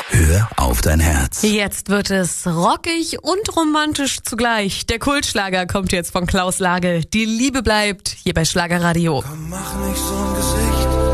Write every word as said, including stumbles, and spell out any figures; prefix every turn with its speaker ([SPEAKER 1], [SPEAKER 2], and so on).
[SPEAKER 1] Hör auf dein Herz.
[SPEAKER 2] Jetzt wird es rockig und romantisch zugleich. Der Kultschlager kommt jetzt von Klaus Lage. Die Liebe bleibt hier bei Schlagerradio.
[SPEAKER 3] Komm, mach nicht so ein Gesicht.